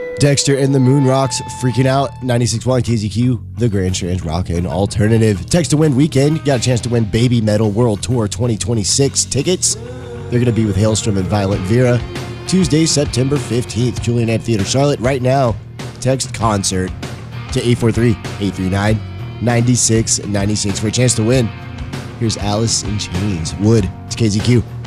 Dexter and the Moon Rocks freaking out. 96.1 KZQ, the Grand Strand Rockin' Alternative. Text to Win weekend. You got a chance to win Baby Metal World Tour 2026 tickets. They're going to be with Hailstrom and Violent Vera. Tuesday, September 15th, Julian Amphitheater, Charlotte. Right now, text concert to 843-839-9696 for a chance to win. Here's Alice in Chains. Wood. It's KZQ.